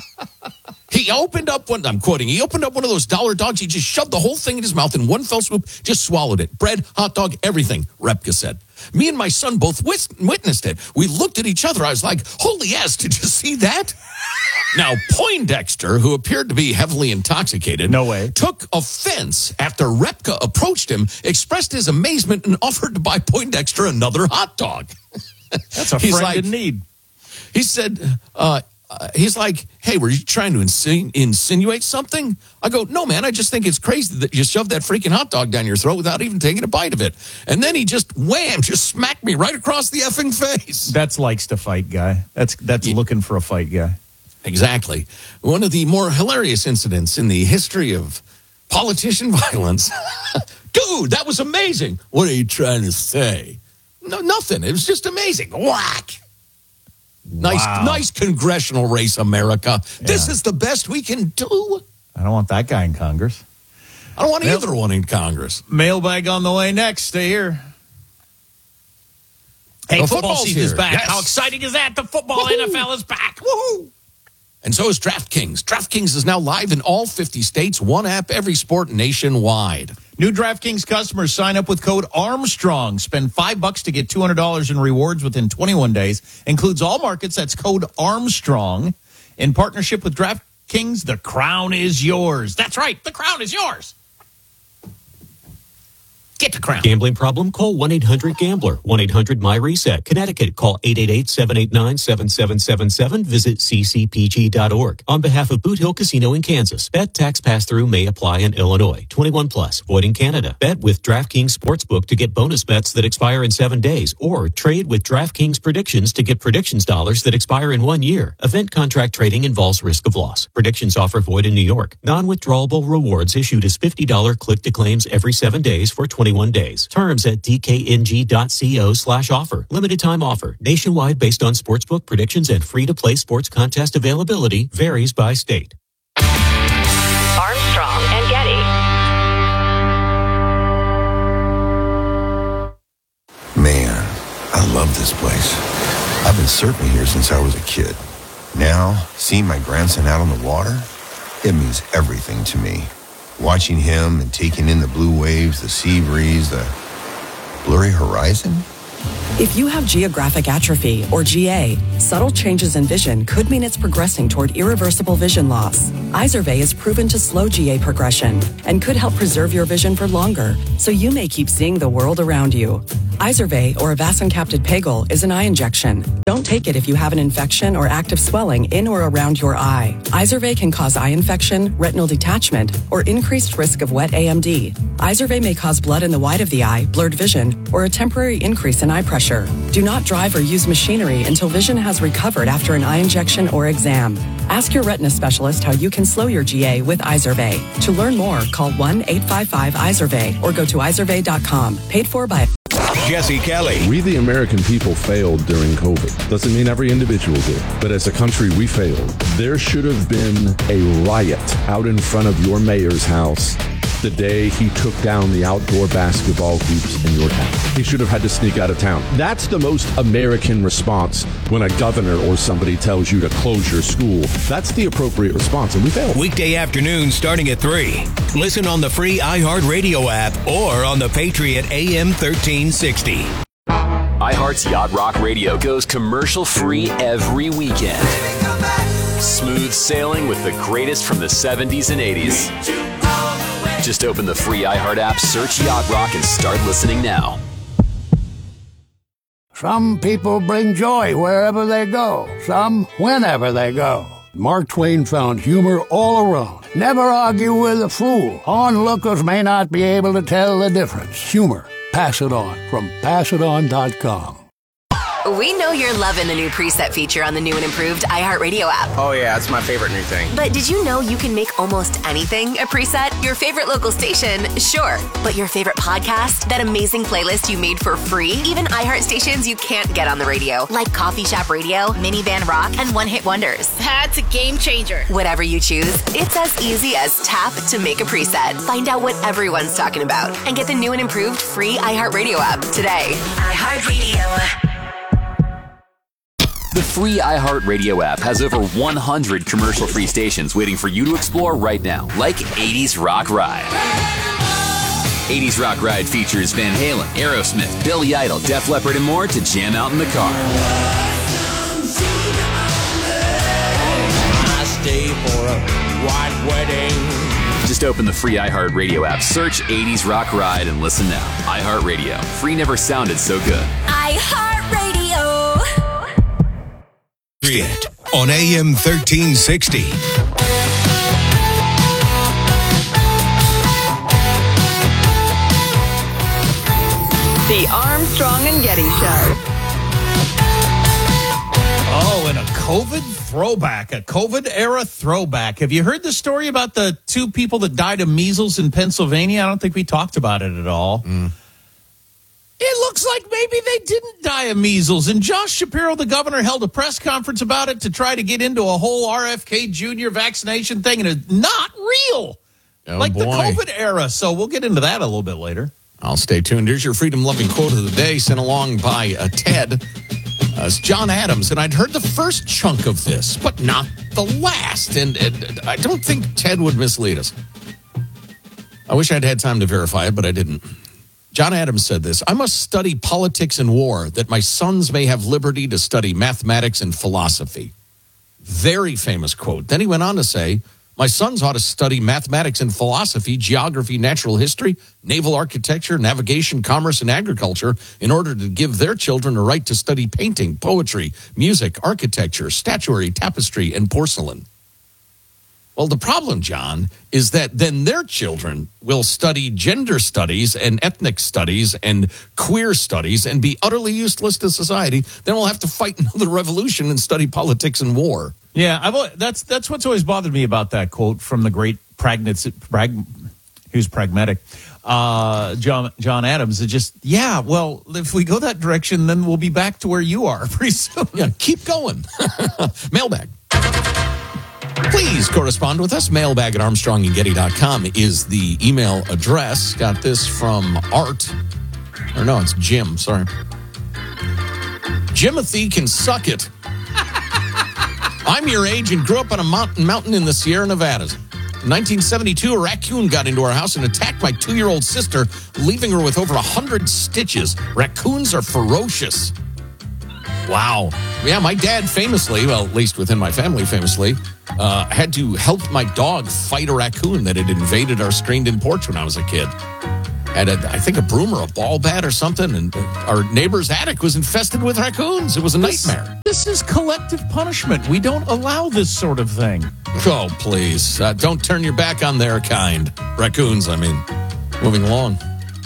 He opened up one, I'm quoting, he opened up one of those dollar dogs. He just shoved the whole thing in his mouth in one fell swoop, just swallowed it. Bread, hot dog, everything, Repka said. Me and my son both wis- witnessed it. We looked at each other. I was like, holy ass, did you see that? Now, Poindexter, who appeared to be heavily intoxicated, no way, took offense after Repka approached him, expressed his amazement, and offered to buy Poindexter another hot dog. That's a He's friend like, in need. He said, uh, uh, he's like, hey, were you trying to insinu- insinuate something? I go, no, man, I just think it's crazy that you shoved that freaking hot dog down your throat without even taking a bite of it. And then he just, wham, just smacked me right across the effing face. That's likes to fight guy. That's that's yeah. looking for a fight guy. Exactly. One of the more hilarious incidents in the history of politician violence. Dude, that was amazing. What are you trying to say? No, nothing. It was just amazing. Whack. Nice, Wow. nice congressional race, America. Yeah. This is the best we can do. I don't want that guy in Congress. I don't want Mail- either one in Congress. Mailbag on the way next. Stay here. Hey, The football football's season is here. back. Yes. How exciting is that? The football N F L is back. Woohoo! And so is DraftKings. DraftKings is now live in all fifty states, one app, every sport nationwide. New DraftKings customers sign up with code Armstrong. Spend five bucks to get two hundred dollars in rewards within twenty-one days. Includes all markets. That's code Armstrong. In partnership with DraftKings, the crown is yours. That's right. The crown is yours. Get the crown. Gambling problem? Call one eight hundred gambler. one eight hundred my reset. Connecticut, call eight eight eight, seven eight nine, seven seven seven seven. Visit c c p g dot org. On behalf of Boot Hill Casino in Kansas, bet tax pass-through may apply in Illinois. twenty-one plus, void in Canada. Bet with DraftKings Sportsbook to get bonus bets that expire in seven days, or trade with DraftKings Predictions to get predictions dollars that expire in one year. Event contract trading involves risk of loss. Predictions offer void in New York. Non-withdrawable rewards issued as fifty dollars click-to-claims every seven days for twenty-one days. Terms at d k n g dot co slash offer. Limited time offer. Nationwide based on sportsbook predictions and free-to-play sports contest availability. Varies by state. Armstrong and Getty. Man, I love this place. I've been surfing here since I was a kid. Now, seeing my grandson out on the water, it means everything to me. Watching him and taking in the blue waves, the sea breeze, the blurry horizon. If you have geographic atrophy, or G A, subtle changes in vision could mean it's progressing toward irreversible vision loss. Izervay is proven to slow G A progression and could help preserve your vision for longer, so you may keep seeing the world around you. Izervay, or avacincaptad pegol, is an eye injection. Don't take it if you have an infection or active swelling in or around your eye. Izervay can cause eye infection, retinal detachment, or increased risk of wet A M D. Izervay may cause blood in the white of the eye, blurred vision, or a temporary increase in eye pressure. Do not drive or use machinery until vision has recovered after an eye injection or exam. Ask your retina specialist how you can slow your G A with Izervay. To learn more, call one eight five five Izervay or go to izervay dot com. Paid for by Jesse Kelly. We, the American people, failed during COVID. Doesn't mean every individual did, but as a country, we failed. There should have been a riot out in front of your mayor's house the day he took down the outdoor basketball hoops in your town. He should have had to sneak out of town. That's the most American response when a governor or somebody tells you to close your school. That's the appropriate response, and we failed. Weekday afternoon starting at three. Listen on the free iHeartRadio app or on the Patriot A M thirteen sixty. iHeart's Yacht Rock Radio goes commercial-free every weekend. Smooth sailing with the greatest from the seventies and eighties. Just open the free iHeart app, search Yacht Rock, and start listening now. Some people bring joy wherever they go, some whenever they go. Mark Twain found humor all around. Never argue with a fool. Onlookers may not be able to tell the difference. Humor. Pass it on from pass it on dot com. We know you're loving the new preset feature on the new and improved iHeartRadio app. Oh, yeah, it's my favorite new thing. But did you know you can make almost anything a preset? Your favorite local station, sure. But your favorite podcast? That amazing playlist you made for free? Even iHeart stations you can't get on the radio, like Coffee Shop Radio, Minivan Rock, and One Hit Wonders. That's a game changer. Whatever you choose, it's as easy as tap to make a preset. Find out what everyone's talking about and get the new and improved free iHeartRadio app today. iHeartRadio. The free iHeartRadio app has over one hundred commercial-free stations waiting for you to explore right now, like eighties Rock Ride. eighties Rock Ride features Van Halen, Aerosmith, Billy Idol, Def Leppard, and more to jam out in the car. I stay for a white wedding. Just open the free iHeartRadio app, search eighties Rock Ride, and listen now. iHeartRadio. Free never sounded so good. iHeartRadio. On A M thirteen sixty. The Armstrong and Getty Show. Oh, and a COVID throwback, a COVID era throwback. Have you heard the story about the two people that died of measles in Pennsylvania? I don't think we talked about it at all. Mm. It looks like maybe they didn't die of measles. And Josh Shapiro, the governor, held a press conference about it to try to get into a whole R F K Junior vaccination thing, and it's not real. Oh, like boy. The COVID era. So we'll get into that a little bit later. I'll stay tuned. Here's your freedom-loving quote of the day sent along by uh, Ted. Uh, it's John Adams, and I'd heard the first chunk of this, but not the last. And, and I don't think Ted would mislead us. I wish I'd had time to verify it, but I didn't. John Adams said this: I must study politics and war, that my sons may have liberty to study mathematics and philosophy. Very famous quote. Then he went on to say, My sons ought to study mathematics and philosophy, geography, natural history, naval architecture, navigation, commerce, and agriculture in order to give their children a right to study painting, poetry, music, architecture, statuary, tapestry, and porcelain. Well, the problem, John, is that then their children will study gender studies and ethnic studies and queer studies and be utterly useless to society. Then we'll have to fight another revolution and study politics and war. Yeah, I've, that's that's what's always bothered me about that quote from the great pragmatic, prag, who's pragmatic, uh, John John Adams. It just, yeah, well, if we go that direction, then we'll be back to where you are pretty soon. Yeah, keep going. Mailbag. Please correspond with us. Mailbag at armstrong and getty dot com is the email address. Got this from Art. Or no, it's Jim. Sorry. Jimothy can suck it. I'm your age and grew up on a mountain mountain in the Sierra Nevadas. In nineteen seventy-two, a raccoon got into our house and attacked my two-year-old sister, leaving her with over one hundred stitches. Raccoons are ferocious. Wow. Yeah, my dad famously, well, at least within my family famously, uh, had to help my dog fight a raccoon that had invaded our screened-in porch when I was a kid. Had, a, I think, a broom or a ball bat or something, and our neighbor's attic was infested with raccoons. It was a nightmare. This, this is collective punishment. We don't allow this sort of thing. Oh, please. Uh, don't turn your back on their kind. Raccoons, I mean. Moving along.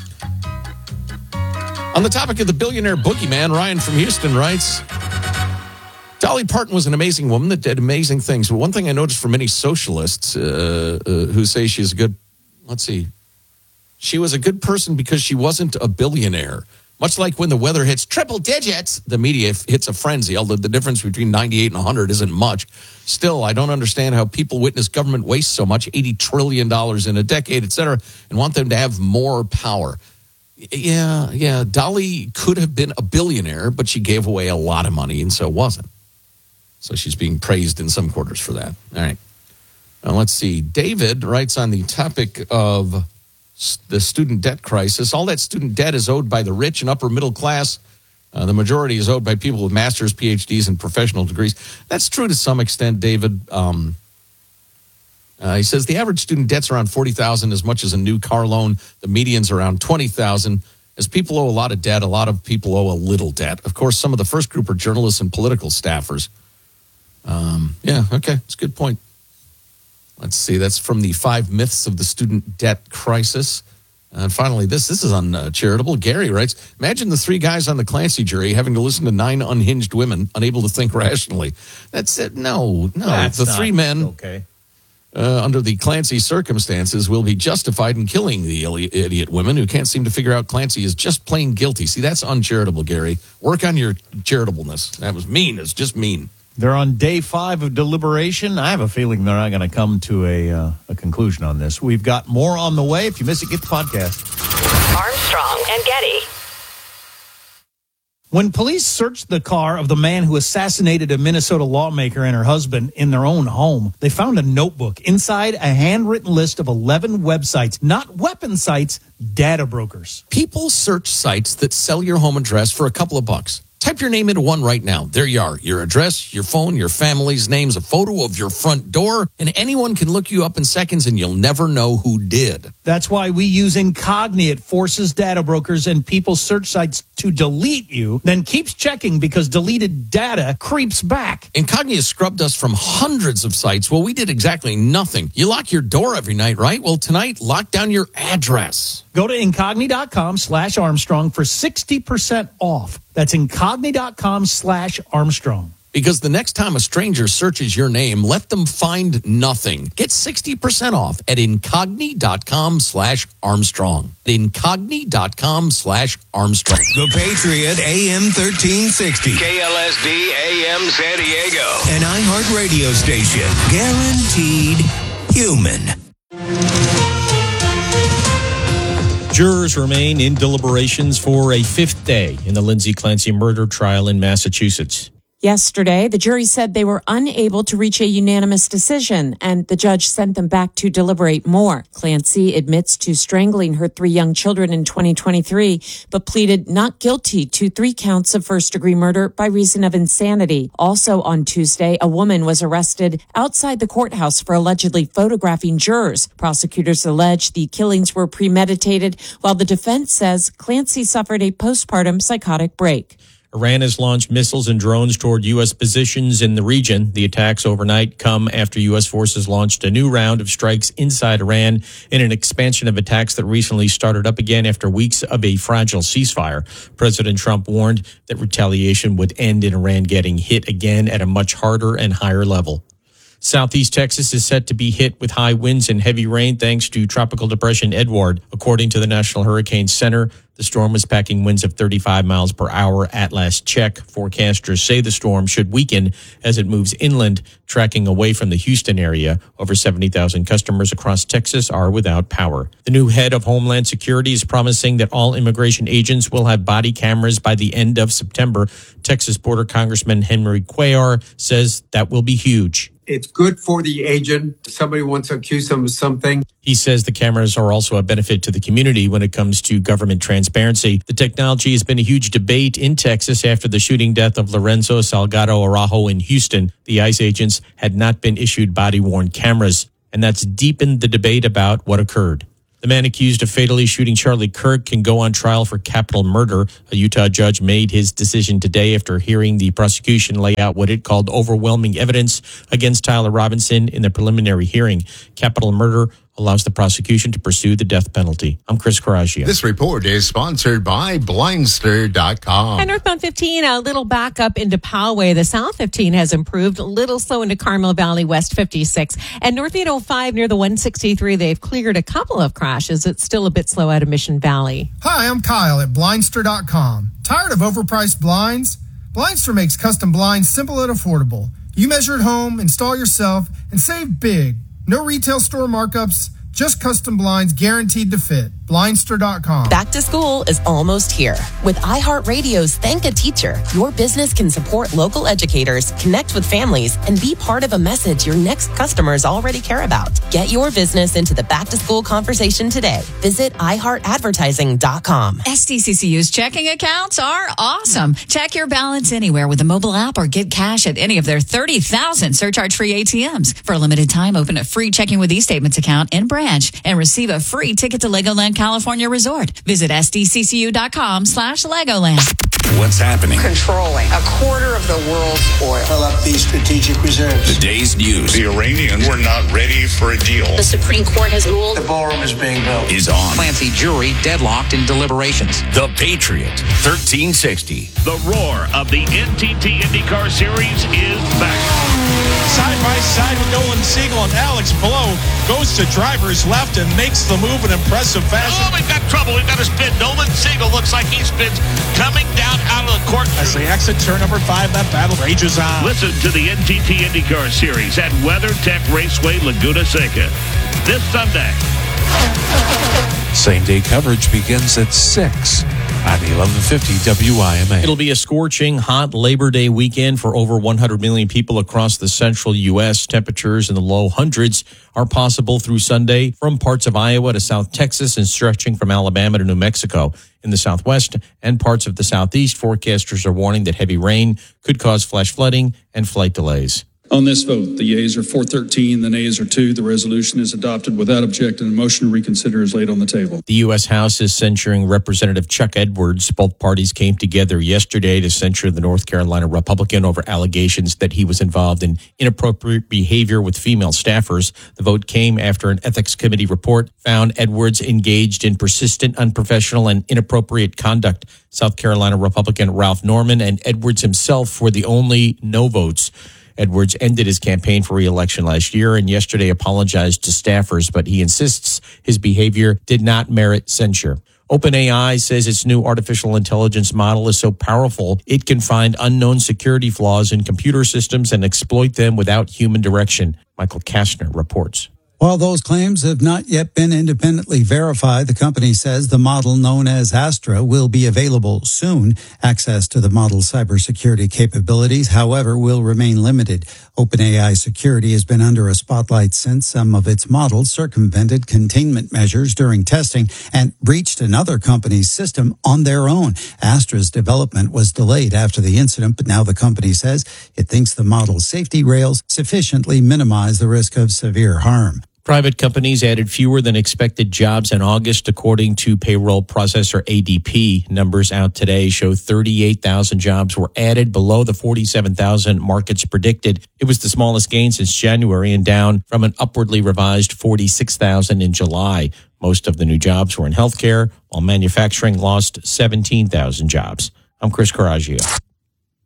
On the topic of the billionaire boogeyman, Ryan from Houston writes, Dolly Parton was an amazing woman that did amazing things. But one thing I noticed from many socialists uh, uh, who say she's a good, let's see, she was a good person because she wasn't a billionaire. Much like when the weather hits triple digits, the media hits a frenzy, although the difference between ninety-eight and one hundred isn't much. Still, I don't understand how people witness government waste so much, eighty trillion dollars in a decade, et cetera, and want them to have more power. Yeah, yeah, Dolly could have been a billionaire, but she gave away a lot of money and so wasn't. So she's being praised in some quarters for that. All right. Now let's see. David writes on the topic of the student debt crisis. All that student debt is owed by the rich and upper middle class. Uh, the majority is owed by people with masters, P H Ds, and professional degrees. That's true to some extent, David. Um, uh, he says the average student debt's around forty thousand dollars as much as a new car loan. The median's around twenty thousand dollars. As people owe a lot of debt, a lot of people owe a little debt. Of course, some of the first group are journalists and political staffers. Um, yeah, okay, that's a good point. Let's see, that's from the five myths of the student debt crisis. And finally, this this is uncharitable. Gary writes, imagine the three guys on the Clancy jury having to listen to nine unhinged women unable to think rationally. That's it. No, no. That's the three men, okay. uh, under the Clancy circumstances, will be justified in killing the idiot women who can't seem to figure out Clancy is just plain guilty. See, that's uncharitable, Gary. Work on your charitableness. That was mean. It's just mean. They're on day five of deliberation. I have a feeling they're not going to come to a uh, a conclusion on this. We've got more on the way. If you miss it, get the podcast. Armstrong and Getty. When police searched the car of the man who assassinated a Minnesota lawmaker and her husband in their own home, they found a notebook. Inside, a handwritten list of eleven websites, not weapon sites, data brokers. People search sites that sell your home address for a couple of bucks. Type your name into one right now. There you are. Your address, your phone, your family's names, a photo of your front door, and anyone can look you up in seconds and you'll never know who did. That's why we use Incogni. It forces data brokers and people's search sites to delete you, then keeps checking because deleted data creeps back. Incogni has scrubbed us from hundreds of sites. Well, we did exactly nothing. You lock your door every night, right? Well, tonight, lock down your address. Go to Incogni.com slash Armstrong for sixty percent off. That's Incogni.com slash Armstrong. Because the next time a stranger searches your name, let them find nothing. Get sixty percent off at Incogni.com slash Armstrong. Incogni.com slash Armstrong. The Patriot A M thirteen sixty. K L S D A M San Diego. An iHeart radio station. Guaranteed human. Jurors remain in deliberations for a fifth day in the Lindsay Clancy murder trial in Massachusetts. Yesterday, the jury said they were unable to reach a unanimous decision, and the judge sent them back to deliberate more. Clancy admits to strangling her three young children in twenty twenty-three, but pleaded not guilty to three counts of first-degree murder by reason of insanity. Also on Tuesday, a woman was arrested outside the courthouse for allegedly photographing jurors. Prosecutors allege the killings were premeditated, while the defense says Clancy suffered a postpartum psychotic break. Iran has launched missiles and drones toward U S positions in the region. The attacks overnight come after U S forces launched a new round of strikes inside Iran in an expansion of attacks that recently started up again after weeks of a fragile ceasefire. President Trump warned that retaliation would end in Iran getting hit again at a much harder and higher level. Southeast Texas is set to be hit with high winds and heavy rain thanks to Tropical Depression Edward. According to the National Hurricane Center, the storm was packing winds of thirty-five miles per hour at last check. Forecasters say the storm should weaken as it moves inland, tracking away from the Houston area. Over seventy thousand customers across Texas are without power. The new head of Homeland Security is promising that all immigration agents will have body cameras by the end of September. Texas Border Congressman Henry Cuellar says that will be huge. It's good for the agent. Somebody wants to accuse them of something. He says the cameras are also a benefit to the community when it comes to government transparency. The technology has been a huge debate in Texas after the shooting death of Lorenzo Salgado Araujo in Houston. The ICE agents had not been issued body-worn cameras, and that's deepened the debate about what occurred. The man accused of fatally shooting Charlie Kirk can go on trial for capital murder. A Utah judge made his decision today after hearing the prosecution lay out what it called overwhelming evidence against Tyler Robinson in the preliminary hearing. Capital murder allows the prosecution to pursue the death penalty. I'm Chris Coraggio. This report is sponsored by Blindster dot com. And northbound fifteen, a little back up into Poway. The south fifteen has improved, a little slow into Carmel Valley, west fifty-six. And north eight oh five near the one sixty-three, they've cleared a couple of crashes. It's still a bit slow out of Mission Valley. Hi, I'm Kyle at Blindster dot com. Tired of overpriced blinds? Blindster makes custom blinds simple and affordable. You measure at home, install yourself, and save big. No retail store markups, just custom blinds guaranteed to fit. Blindster dot com. Back to school is almost here. With iHeartRadio's Thank a Teacher, your business can support local educators, connect with families, and be part of a message your next customers already care about. Get your business into the back to school conversation today. Visit i heart advertising dot com. S D C C U's checking accounts are awesome. Check your balance anywhere with the mobile app or get cash at any of their thirty thousand surcharge-free A T Ms. For a limited time, open a free checking with eStatements account in branch and receive a free ticket to Legoland California Resort. Visit S D C C U dot com slash Legoland. What's happening? Controlling a quarter of the world's oil. Fill up these strategic reserves. The day's news. The Iranians were not ready for a deal. The Supreme Court has ruled. The ballroom is being built. Is on. Clancy jury deadlocked in deliberations. The Patriot, thirteen sixty. The roar of the N T T IndyCar Series is back. Side by side with Nolan Siegel and Alex Blow goes to driver's left and makes the move in impressive fashion. Oh, we've got trouble. We've got a spin. Nolan Siegel looks like he spins coming down out of the court. As they exit turn number five, that battle rages on. Listen to the N T T IndyCar Series at WeatherTech Raceway, Laguna Seca this Sunday. Same-day coverage begins at six on eleven fifty W I M A. It'll be a scorching hot Labor Day weekend for over one hundred million people across the central U S. Temperatures in the low hundreds are possible through Sunday from parts of Iowa to South Texas and stretching from Alabama to New Mexico. In the southwest and parts of the southeast, forecasters are warning that heavy rain could cause flash flooding and flight delays. On this vote, the yeas are four thirteen, the nays are two. The resolution is adopted without objection, and a motion to reconsider is laid on the table. The U S. House is censuring Representative Chuck Edwards. Both parties came together yesterday to censure the North Carolina Republican over allegations that he was involved in inappropriate behavior with female staffers. The vote came after an ethics committee report found Edwards engaged in persistent, unprofessional, and inappropriate conduct. South Carolina Republican Ralph Norman and Edwards himself were the only no votes. Edwards ended his campaign for re-election last year and yesterday apologized to staffers, but he insists his behavior did not merit censure. OpenAI says its new artificial intelligence model is so powerful it can find unknown security flaws in computer systems and exploit them without human direction. Michael Kastner reports. While those claims have not yet been independently verified, the company says the model known as Astra will be available soon. Access to the model's cybersecurity capabilities, however, will remain limited. OpenAI security has been under a spotlight since some of its models circumvented containment measures during testing and breached another company's system on their own. Astra's development was delayed after the incident, but now the company says it thinks the model's safety rails sufficiently minimize the risk of severe harm. Private companies added fewer than expected jobs in August, according to payroll processor A D P. Numbers out today show thirty-eight thousand jobs were added, below the forty-seven thousand markets predicted. It was the smallest gain since January and down from an upwardly revised forty-six thousand in July. Most of the new jobs were in healthcare, while manufacturing lost seventeen thousand jobs. I'm Chris Coraggio.